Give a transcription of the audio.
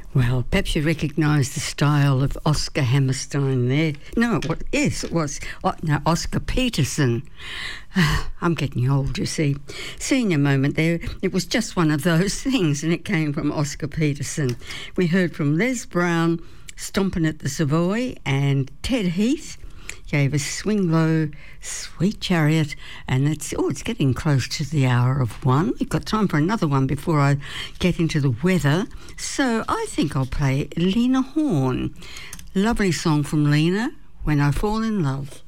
Well, perhaps you recognise the style of Oscar Hammerstein there. No, it was Oscar Peterson. I'm getting old, you see. Senior moment there. It was just one of those things, and it came from Oscar Peterson. We heard from Les Brown, Stomping at the Savoy, and Ted Heath gave us Swing Low, Sweet Chariot, and it's getting close to the hour of 1. We've got time for another one before I get into the weather, so I think I'll play Lena Horne. Lovely song from Lena, When I Fall in Love.